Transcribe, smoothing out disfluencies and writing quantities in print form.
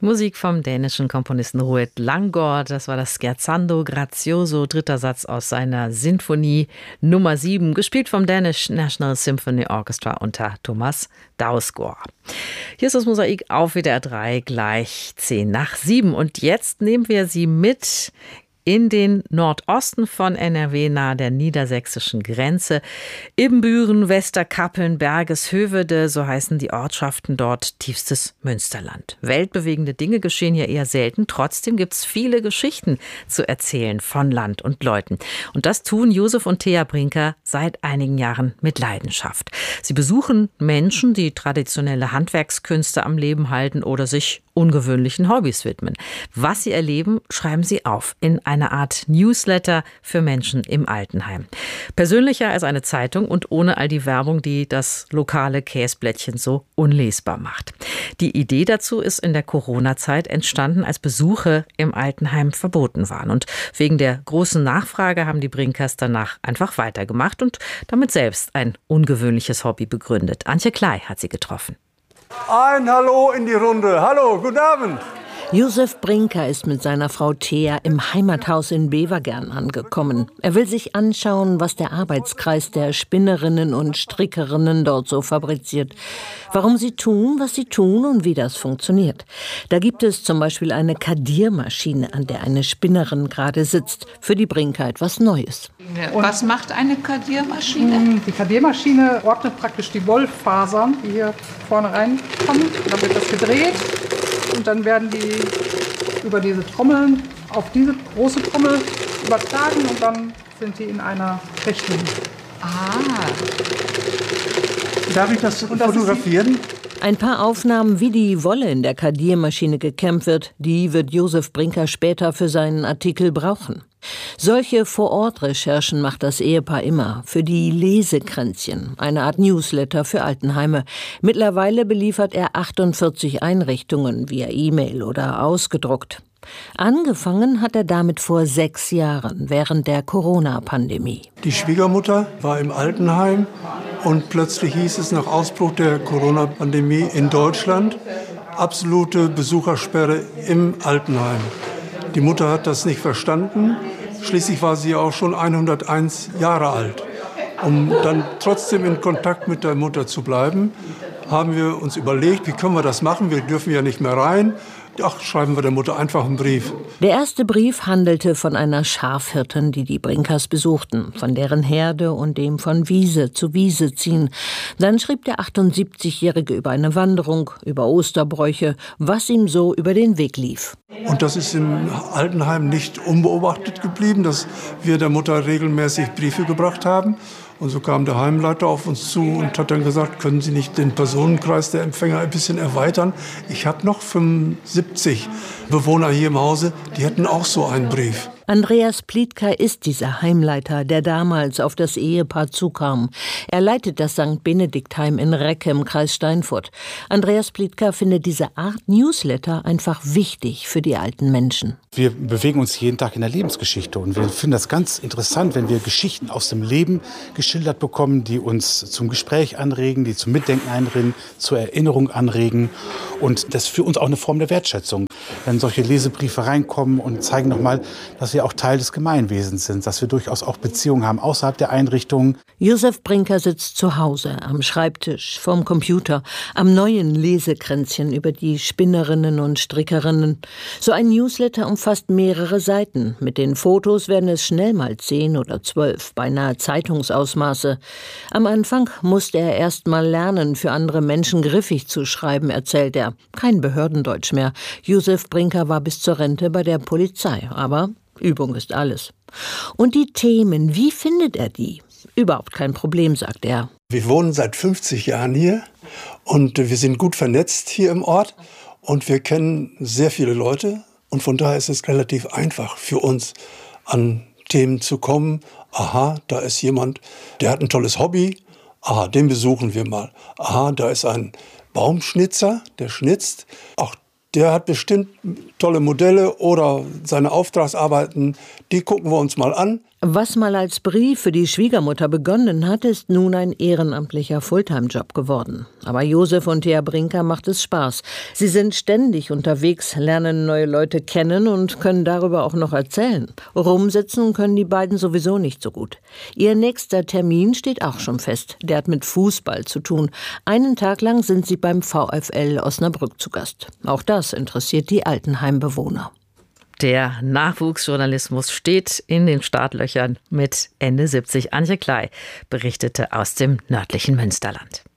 Musik vom dänischen Komponisten Rued Langgaard. Das war das Scherzando Grazioso, dritter Satz aus seiner Sinfonie Nummer 7, gespielt vom Danish National Symphony Orchestra unter Thomas Dausgaard. Hier ist das Mosaik auf WDR 3, gleich 6:10. Und jetzt nehmen wir Sie mit in den Nordosten von NRW, nahe der niedersächsischen Grenze. Ibbenbüren, Westerkappeln, Bergeshövede, so heißen die Ortschaften dort, tiefstes Münsterland. Weltbewegende Dinge geschehen hier eher selten. Trotzdem gibt es viele Geschichten zu erzählen von Land und Leuten. Und das tun Josef und Thea Brinker seit einigen Jahren mit Leidenschaft. Sie besuchen Menschen, die traditionelle Handwerkskünste am Leben halten oder sich ungewöhnlichen Hobbys widmen. Was sie erleben, schreiben sie auf in eine Art Newsletter für Menschen im Altenheim. Persönlicher als eine Zeitung und ohne all die Werbung, die das lokale Käsblättchen so unlesbar macht. Die Idee dazu ist in der Corona-Zeit entstanden, als Besuche im Altenheim verboten waren. Und wegen der großen Nachfrage haben die Brinkers danach einfach weitergemacht und damit selbst ein ungewöhnliches Hobby begründet. Antje Klei hat sie getroffen. Ein Hallo in die Runde. Hallo, guten Abend. Josef Brinker ist mit seiner Frau Thea im Heimathaus in Bevergern angekommen. Er will sich anschauen, was der Arbeitskreis der Spinnerinnen und Strickerinnen dort so fabriziert. Warum sie tun, was sie tun und wie das funktioniert. Da gibt es zum Beispiel eine Kadiermaschine, an der eine Spinnerin gerade sitzt. Für die Brinker etwas Neues. Und was macht eine Kadiermaschine? Die Kadiermaschine ordnet praktisch die Wollfasern, die hier vorne reinkommen. Dann wird das gedreht. Und dann werden die über diese Trommeln auf diese große Trommel übertragen und dann sind die in einer Richtung. Darf ich das fotografieren? Ein paar Aufnahmen, wie die Wolle in der Kadiermaschine gekämmt wird, die wird Josef Brinker später für seinen Artikel brauchen. Solche Vor-Ort-Recherchen macht das Ehepaar immer für die Lesekränzchen, eine Art Newsletter für Altenheime. Mittlerweile beliefert er 48 Einrichtungen via E-Mail oder ausgedruckt. Angefangen hat er damit vor 6 Jahren, während der Corona-Pandemie. Die Schwiegermutter war im Altenheim und plötzlich hieß es nach Ausbruch der Corona-Pandemie in Deutschland, absolute Besuchersperre im Altenheim. Die Mutter hat das nicht verstanden. Schließlich war sie auch schon 101 Jahre alt. Um dann trotzdem in Kontakt mit der Mutter zu bleiben, haben wir uns überlegt, wie können wir das machen? Wir dürfen ja nicht mehr rein. Ach, schreiben wir der Mutter einfach einen Brief. Der erste Brief handelte von einer Schafhirtin, die die Brinkers besuchten, von deren Herde und dem von Wiese zu Wiese ziehen. Dann schrieb der 78-Jährige über eine Wanderung, über Osterbräuche, was ihm so über den Weg lief. Und das ist im Altenheim nicht unbeobachtet geblieben, dass wir der Mutter regelmäßig Briefe gebracht haben. Und so kam der Heimleiter auf uns zu und hat dann gesagt, können Sie nicht den Personenkreis der Empfänger ein bisschen erweitern? Ich habe noch 75 Bewohner hier im Hause, die hätten auch so einen Brief. Andreas Plietka ist dieser Heimleiter, der damals auf das Ehepaar zukam. Er leitet das St. Benediktheim in Recke im Kreis Steinfurt. Andreas Plietka findet diese Art Newsletter einfach wichtig für die alten Menschen. Wir bewegen uns jeden Tag in der Lebensgeschichte und wir finden das ganz interessant, wenn wir Geschichten aus dem Leben geschildert bekommen, die uns zum Gespräch anregen, die zum Mitdenken anregen, zur Erinnerung anregen. Und das ist für uns auch eine Form der Wertschätzung. Wenn solche Lesebriefe reinkommen und zeigen nochmal, dass wir auch Teil des Gemeinwesens sind, dass wir durchaus auch Beziehungen haben außerhalb der Einrichtungen. Josef Brinker sitzt zu Hause am Schreibtisch, vorm Computer, am neuen Lesekränzchen über die Spinnerinnen und Strickerinnen. So ein Newsletter umfasst mehrere Seiten. Mit den Fotos werden es schnell mal 10 oder 12, beinahe Zeitungsausmaße. Am Anfang musste er erst mal lernen, für andere Menschen griffig zu schreiben, erzählt er. Kein Behördendeutsch mehr. Josef Brinker war bis zur Rente bei der Polizei, aber Übung ist alles. Und die Themen, wie findet er die? Überhaupt kein Problem, sagt er. Wir wohnen seit 50 Jahren hier und wir sind gut vernetzt hier im Ort und wir kennen sehr viele Leute und von daher ist es relativ einfach für uns, an Themen zu kommen. Aha, da ist jemand, der hat ein tolles Hobby. Aha, den besuchen wir mal. Aha, da ist ein Baumschnitzer, der schnitzt. Auch der hat bestimmt tolle Modelle oder seine Auftragsarbeiten, die gucken wir uns mal an. Was mal als Brief für die Schwiegermutter begonnen hat, ist nun ein ehrenamtlicher Fulltime-Job geworden. Aber Josef und Thea Brinker macht es Spaß. Sie sind ständig unterwegs, lernen neue Leute kennen und können darüber auch noch erzählen. Rumsitzen können die beiden sowieso nicht so gut. Ihr nächster Termin steht auch schon fest. Der hat mit Fußball zu tun. Einen Tag lang sind sie beim VfL Osnabrück zu Gast. Auch das interessiert die Altenheimbewohner. Der Nachwuchsjournalismus steht in den Startlöchern mit Ende 70. Antje Klei berichtete aus dem nördlichen Münsterland.